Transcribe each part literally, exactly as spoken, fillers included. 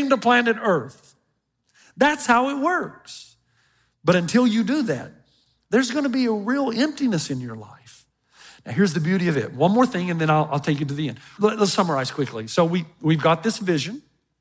came to planet Earth. That's how it works. But until you do that, there's going to be a real emptiness in your life. Now, here's the beauty of it. One more thing, and then I'll, I'll take you to the end. Let, let's summarize quickly. So we, we've got this vision.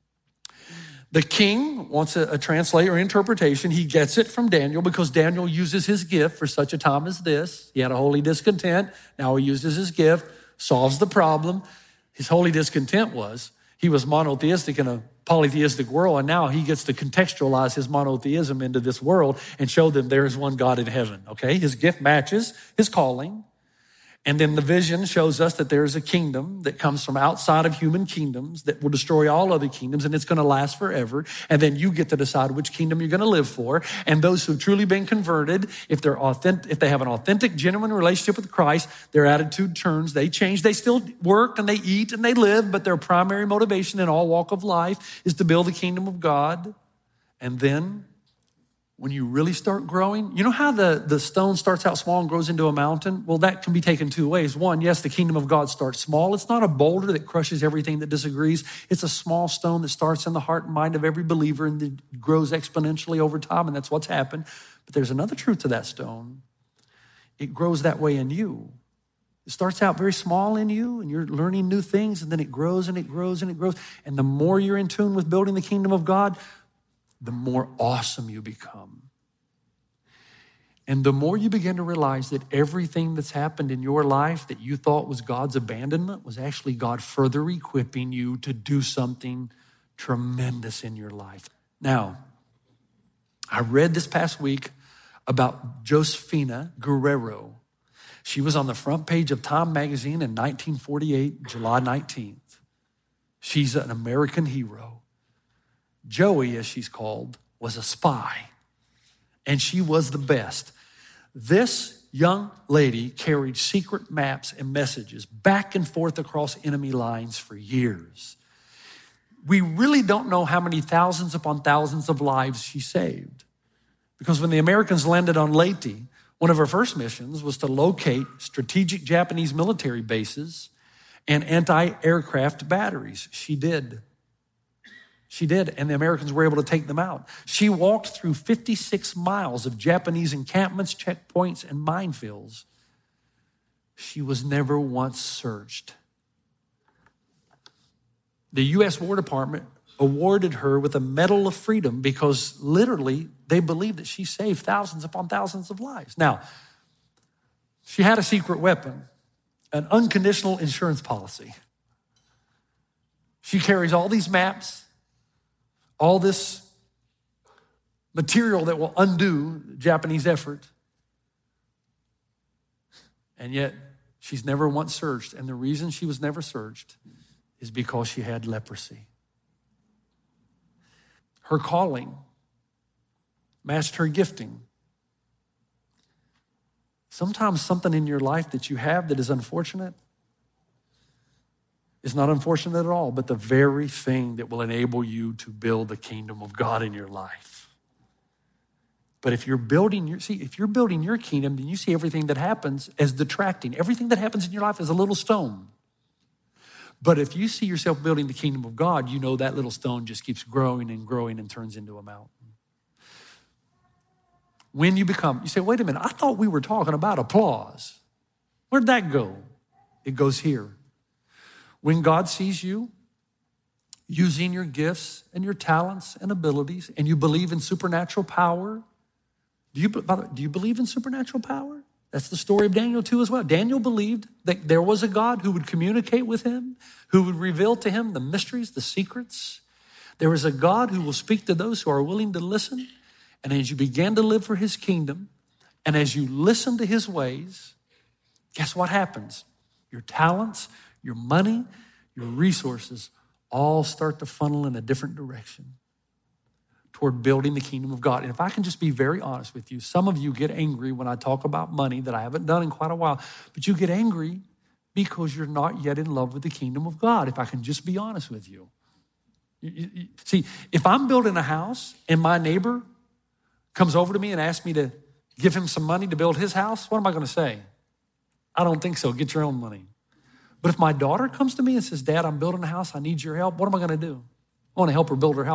The king wants a, a translator or interpretation. He gets it from Daniel because Daniel uses his gift for such a time as this. He had a holy discontent. Now he uses his gift, solves the problem. His holy discontent was he was monotheistic in a polytheistic world, and now he gets to contextualize his monotheism into this world and show them there is one God in heaven, okay? His gift matches his calling. And then the vision shows us that there is a kingdom that comes from outside of human kingdoms that will destroy all other kingdoms, and it's going to last forever. And then you get to decide which kingdom you're going to live for. And those who've truly been converted, if they're authentic, if they have an authentic, genuine relationship with Christ, their attitude turns, they change. They still work and they eat and they live, but their primary motivation in all walk of life is to build the kingdom of God. And then when you really start growing, you know how the, the stone starts out small and grows into a mountain? Well, that can be taken two ways. One, yes, the kingdom of God starts small. It's not a boulder that crushes everything that disagrees. It's a small stone that starts in the heart and mind of every believer and that grows exponentially over time, and that's what's happened. But there's another truth to that stone. It grows that way in you. It starts out very small in you, and you're learning new things, and then it grows and it grows and it grows. And the more you're in tune with building the kingdom of God, the more awesome you become. And the more you begin to realize that everything that's happened in your life that you thought was God's abandonment was actually God further equipping you to do something tremendous in your life. Now, I read this past week about Josefina Guerrero. She was on the front page of Time magazine in nineteen forty-eight, July nineteenth. She's an American hero. Joey, as she's called, was a spy, and she was the best. This young lady carried secret maps and messages back and forth across enemy lines for years. We really don't know how many thousands upon thousands of lives she saved, because when the Americans landed on Leyte, one of her first missions was to locate strategic Japanese military bases and anti-aircraft batteries. She did. She did, and the Americans were able to take them out. She walked through fifty-six miles of Japanese encampments, checkpoints, and minefields. She was never once searched. The U S War Department awarded her with a Medal of Freedom because literally they believed that she saved thousands upon thousands of lives. Now, she had a secret weapon, an unconditional insurance policy. She carries all these maps, all this material that will undo Japanese effort. And yet, she's never once searched. And the reason she was never searched is because she had leprosy. Her calling matched her gifting. Sometimes something in your life that you have that is unfortunate is not unfortunate at all, but the very thing that will enable you to build the kingdom of God in your life. But if you're building your, see, if you're building your kingdom, then you see everything that happens as detracting. Everything that happens in your life is a little stone. But if you see yourself building the kingdom of God, you know that little stone just keeps growing and growing and turns into a mountain. When you become, you say, wait a minute, I thought we were talking about applause. Where'd that go? It goes here. When God sees you using your gifts and your talents and abilities, and you believe in supernatural power, do you, by the way, do you believe in supernatural power? That's the story of Daniel too as well. Daniel believed that there was a God who would communicate with him, who would reveal to him the mysteries, the secrets. There is a God who will speak to those who are willing to listen. And as you begin to live for his kingdom, and as you listen to his ways, guess what happens? Your talents, your money, your resources all start to funnel in a different direction toward building the kingdom of God. And if I can just be very honest with you, some of you get angry when I talk about money that I haven't done in quite a while, but you get angry because you're not yet in love with the kingdom of God, if I can just be honest with you. you, you, you see, if I'm building a house and my neighbor comes over to me and asks me to give him some money to build his house, what am I going to say? I don't think so. Get your own money. But if my daughter comes to me and says, Dad, I'm building a house, I need your help, what am I going to do? I want to help her build her house.